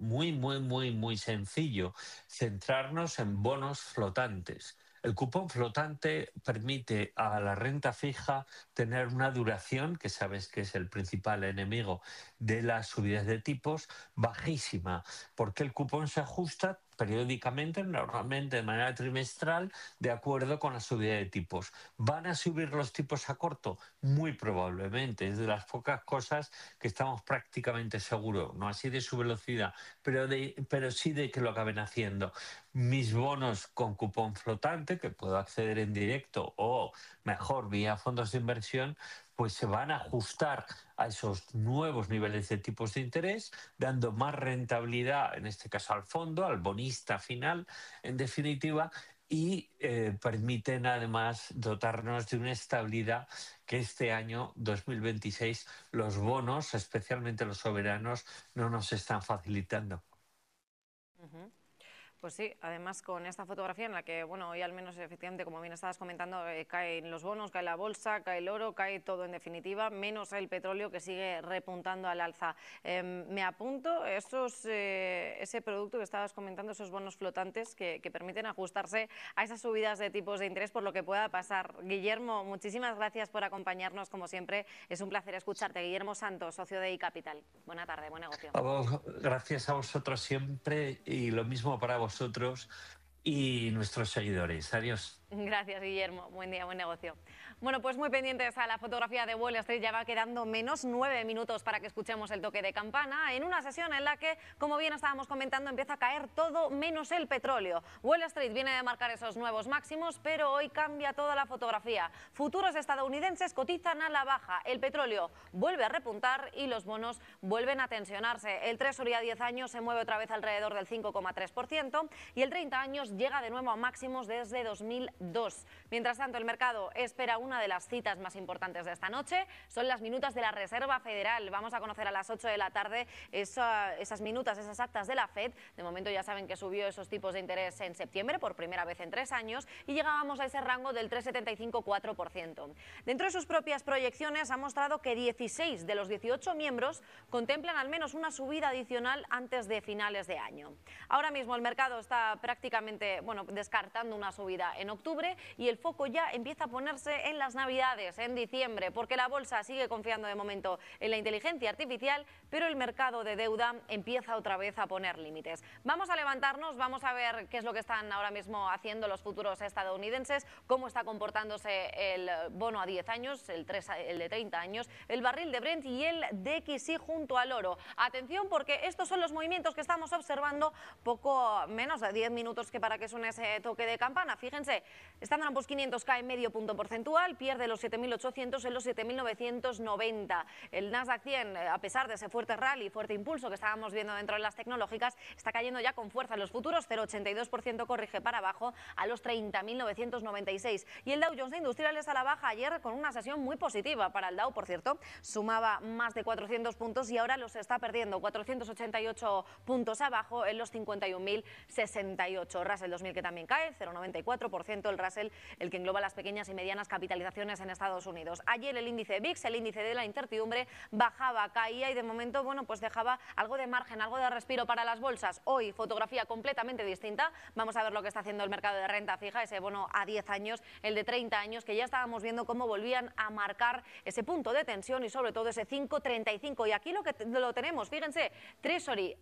muy sencillo: centrarnos en bonos flotantes. El cupón flotante permite a la renta fija tener una duración, que sabes que es el principal enemigo de las subidas de tipos, bajísima, porque el cupón se ajusta periódicamente, normalmente de manera trimestral, de acuerdo con la subida de tipos. ¿Van a subir los tipos a corto? Muy probablemente. Es de las pocas cosas que estamos prácticamente seguros, no así de su velocidad, pero sí de que lo acaben haciendo. Mis bonos con cupón flotante, que puedo acceder en directo o mejor vía fondos de inversión, pues se van a ajustar a esos nuevos niveles de tipos de interés, dando más rentabilidad, en este caso al fondo, al bonista final, en definitiva, y permiten además dotarnos de una estabilidad que este año 2026 los bonos, especialmente los soberanos, no nos están facilitando. Pues sí, además con esta fotografía en la que, bueno, hoy al menos efectivamente, como bien estabas comentando, caen los bonos, cae la bolsa, cae el oro, cae todo en definitiva, menos el petróleo que sigue repuntando al alza. Me apunto ese producto que estabas comentando, esos bonos flotantes que permiten ajustarse a esas subidas de tipos de interés por lo que pueda pasar. Guillermo, muchísimas gracias por acompañarnos como siempre. Es un placer escucharte. Guillermo Santos, socio de iCapital. Buena tarde, buen negocio. Gracias a vosotros siempre y lo mismo para vosotros y nuestros seguidores. Adiós. Gracias, Guillermo. Buen día, buen negocio. Bueno, pues muy pendientes a la fotografía de Wall Street. Ya va quedando menos 9 minutos para que escuchemos el toque de campana en una sesión en la que, como bien estábamos comentando, empieza a caer todo menos el petróleo. Wall Street viene de marcar esos nuevos máximos, pero hoy cambia toda la fotografía. Futuros estadounidenses cotizan a la baja. El petróleo vuelve a repuntar y los bonos vuelven a tensionarse. El Treasury a 10 años se mueve otra vez alrededor del 5,3% y el 30 años llega de nuevo a máximos desde 2002. Mientras tanto, el mercado espera una de las citas más importantes de esta noche. Son las minutas de la Reserva Federal. Vamos a conocer a las 8 de la tarde esas minutas, esas actas de la FED. De momento ya saben que subió esos tipos de interés en septiembre por primera vez en 3 años y llegábamos a ese rango del 3,75-4%. Dentro de sus propias proyecciones ha mostrado que 16 de los 18 miembros contemplan al menos una subida adicional antes de finales de año. Ahora mismo el mercado está prácticamente, descartando una subida en octubre y el foco ya empieza a ponerse en las Navidades, en diciembre, porque la bolsa sigue confiando de momento en la inteligencia artificial, pero el mercado de deuda empieza otra vez a poner límites. Vamos a levantarnos, vamos a ver qué es lo que están ahora mismo haciendo los futuros estadounidenses, cómo está comportándose el bono a 10 años, el de 30 años, el barril de Brent y el DXY junto al oro. Atención, porque estos son los movimientos que estamos observando poco menos de 10 minutos que para que suene ese toque de campana. Fíjense, Standard & Poor's 500 cae medio punto porcentual, pierde los 7.800 en los 7.990. El Nasdaq 100, a pesar de ese fuerte rally, fuerte impulso que estábamos viendo dentro de las tecnológicas, está cayendo ya con fuerza. Los futuros 0,82% corrige para abajo a los 30.996. Y el Dow Jones de Industriales a la baja ayer con una sesión muy positiva para el Dow, por cierto. Sumaba más de 400 puntos y ahora los está perdiendo. 488 puntos abajo en los 51.068. Russell 2000 que también cae, 0,94%. El Russell, el que engloba las pequeñas y medianas capitalizaciones en Estados Unidos. Ayer el índice VIX, el índice de la incertidumbre, bajaba, caía y de momento, pues dejaba algo de margen, algo de respiro para las bolsas. Hoy, fotografía completamente distinta. Vamos a ver lo que está haciendo el mercado de renta fija, ese bono a 10 años, el de 30 años, que ya estábamos viendo cómo volvían a marcar ese punto de tensión y sobre todo ese 5,35. Y aquí lo tenemos, fíjense, Treasury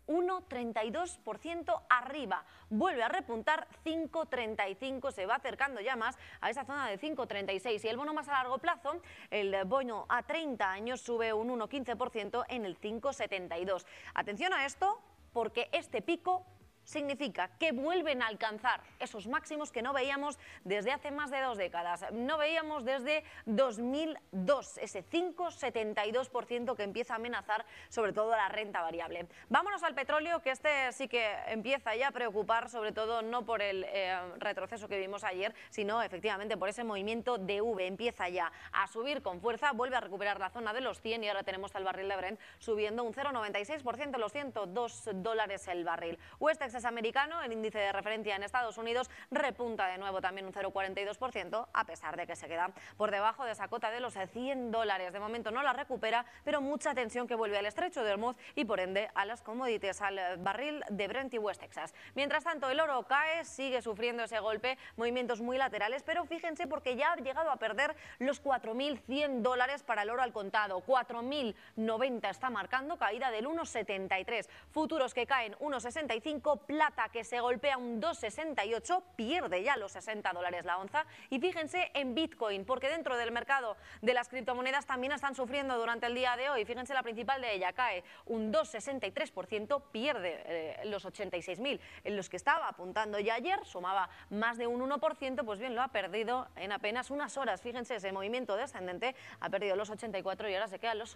1,32% arriba, vuelve a repuntar 5,35, se va acercando ya más a esa zona de 5,36 y el bono más a largo plazo, el bono a 30 años sube un 1,15% en el 5,72. Atención a esto porque este pico significa que vuelven a alcanzar esos máximos que no veíamos desde hace más de 2 décadas. No veíamos desde 2002, ese 5,72% que empieza a amenazar sobre todo la renta variable. Vámonos al petróleo, que este sí que empieza ya a preocupar, sobre todo no por el retroceso que vimos ayer, sino efectivamente por ese movimiento de V. Empieza ya a subir con fuerza, vuelve a recuperar la zona de los 100 y ahora tenemos al barril de Brent subiendo un 0,96%, los $102 el barril. West Texas meses americano, el índice de referencia en Estados Unidos, repunta de nuevo también un 0,42%, a pesar de que se queda por debajo de esa cota de los $100. De momento no la recupera, pero mucha tensión que vuelve al estrecho de Hormuz y por ende a las commodities, al barril de Brent y West Texas. Mientras tanto, el oro cae, sigue sufriendo ese golpe, movimientos muy laterales, pero fíjense porque ya ha llegado a perder los $4.100 para el oro al contado. 4.090 está marcando, caída del 1,73. Futuros que caen 1,65, plata que se golpea un 2,68, pierde ya los $60 la onza. Y fíjense en Bitcoin, porque dentro del mercado de las criptomonedas también están sufriendo durante el día de hoy. Fíjense, la principal de ella cae un 2,63%, pierde los 86.000 en los que estaba apuntando ya ayer, sumaba más de un 1%, pues bien, lo ha perdido en apenas unas horas. Fíjense, ese movimiento descendente ha perdido los 84 y ahora se queda en los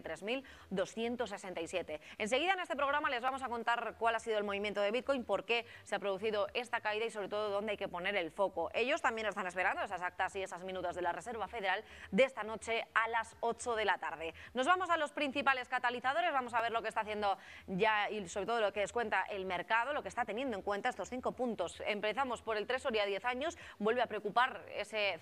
83.267. Enseguida en este programa les vamos a contar cuál ha sido el movimiento de Bitcoin, por qué se ha producido esta caída y sobre todo dónde hay que poner el foco. Ellos también están esperando esas actas y esas minutas de la Reserva Federal de esta noche a las 8 de la tarde. Nos vamos a los principales catalizadores, vamos a ver lo que está haciendo ya y sobre todo lo que descuenta el mercado, lo que está teniendo en cuenta estos 5 puntos. Empezamos por el Treasury a 10 años, vuelve a preocupar ese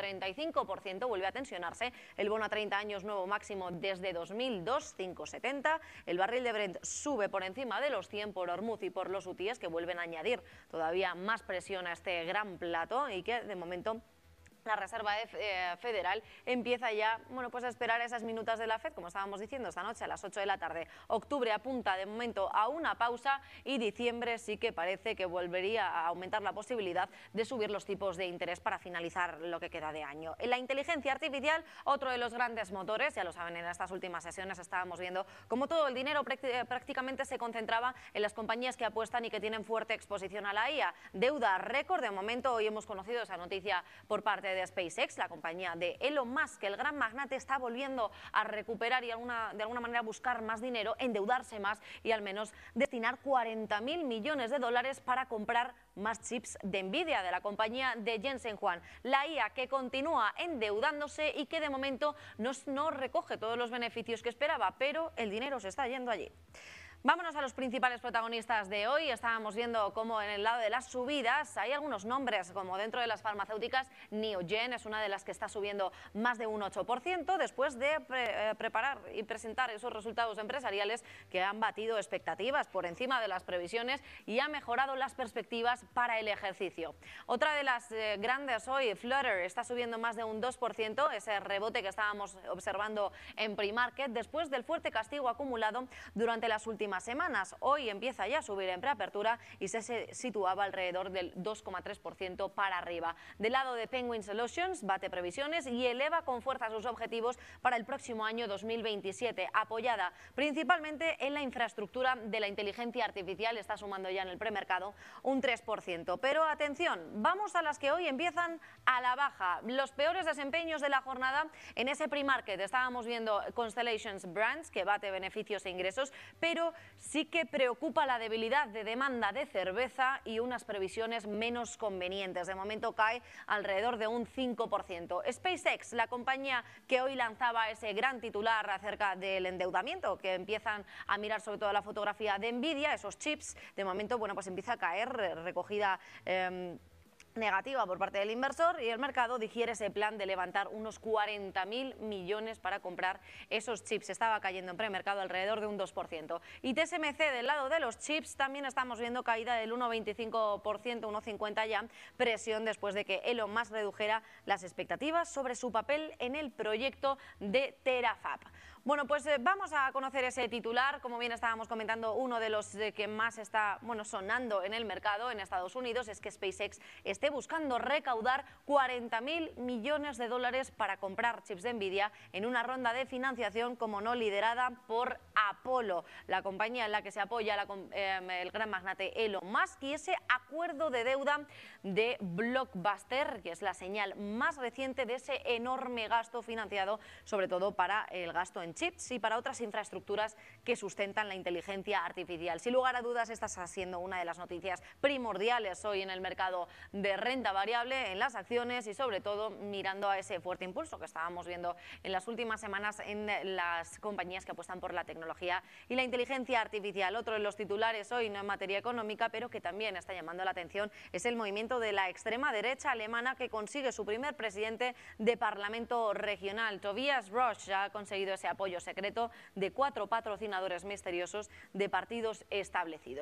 5,35%, vuelve a tensionarse. El bono a 30 años, nuevo máximo desde 2002, 5,70. El barril de Brent sube por encima de los 100 por Hormuz y por los hutíes, que vuelven a añadir todavía más presión a este gran plato y que de momento la Reserva Federal empieza ya, bueno, pues a esperar esas minutas de la FED, como estábamos diciendo, esta noche a las 8 de la tarde. Octubre apunta de momento a una pausa y diciembre sí que parece que volvería a aumentar la posibilidad de subir los tipos de interés para finalizar lo que queda de año. En la inteligencia artificial, otro de los grandes motores, ya lo saben, en estas últimas sesiones estábamos viendo cómo todo el dinero prácticamente se concentraba en las compañías que apuestan y que tienen fuerte exposición a la IA. Deuda récord, de momento hoy hemos conocido esa noticia por parte de SpaceX, la compañía de Elon Musk, que el gran magnate está volviendo a recuperar y de alguna manera buscar más dinero, endeudarse más y al menos destinar $40.000 millones para comprar más chips de Nvidia, de la compañía de Jensen Huang. La IA que continúa endeudándose y que de momento no recoge todos los beneficios que esperaba, pero el dinero se está yendo allí. Vámonos a los principales protagonistas de hoy. Estábamos viendo cómo en el lado de las subidas hay algunos nombres, como dentro de las farmacéuticas, Neogen es una de las que está subiendo más de un 8%, después de preparar y presentar esos resultados empresariales que han batido expectativas por encima de las previsiones y ha mejorado las perspectivas para el ejercicio. Otra de las grandes hoy, Flutter, está subiendo más de un 2%, ese rebote que estábamos observando en pre-market después del fuerte castigo acumulado durante las últimas semanas. Hoy empieza ya a subir en preapertura y se situaba alrededor del 2,3% para arriba. Del lado de Penguin Solutions, bate previsiones y eleva con fuerza sus objetivos para el próximo año 2027, apoyada principalmente en la infraestructura de la inteligencia artificial. Está sumando ya en el premercado un 3%. Pero atención, vamos a las que hoy empiezan a la baja. Los peores desempeños de la jornada en ese pre-market. Estábamos viendo Constellations Brands, que bate beneficios e ingresos, pero sí que preocupa la debilidad de demanda de cerveza y unas previsiones menos convenientes. De momento cae alrededor de un 5%. SpaceX, la compañía que hoy lanzaba ese gran titular acerca del endeudamiento, que empiezan a mirar sobre todo la fotografía de Nvidia, esos chips, de momento, bueno, pues empieza a caer, recogida negativa por parte del inversor y el mercado digiere ese plan de levantar unos 40.000 millones para comprar esos chips. Estaba cayendo en premercado alrededor de un 2%. Y TSMC, del lado de los chips, también estamos viendo caída del 1,25%, 1,50 ya, presión después de que Elon Musk redujera las expectativas sobre su papel en el proyecto de Terafab. Bueno, pues vamos a conocer ese titular. Como bien estábamos comentando, uno de los que más está sonando en el mercado en Estados Unidos es que SpaceX esté buscando recaudar $40.000 millones para comprar chips de Nvidia en una ronda de financiación, como no, liderada por Apollo, la compañía en la que se apoya el gran magnate Elon Musk, y ese acuerdo de deuda de Blockbuster, que es la señal más reciente de ese enorme gasto financiado, sobre todo para el gasto en con chips y para otras infraestructuras que sustentan la inteligencia artificial. Sin lugar a dudas, esta está siendo una de las noticias primordiales hoy en el mercado de renta variable, en las acciones y sobre todo mirando a ese fuerte impulso que estábamos viendo en las últimas semanas en las compañías que apuestan por la tecnología y la inteligencia artificial. Otro de los titulares hoy, no en materia económica, pero que también está llamando la atención, es el movimiento de la extrema derecha alemana que consigue su primer presidente de Parlamento regional. Tobias Roche ya ha conseguido ese apoyo secreto de 4 patrocinadores misteriosos de partidos establecidos.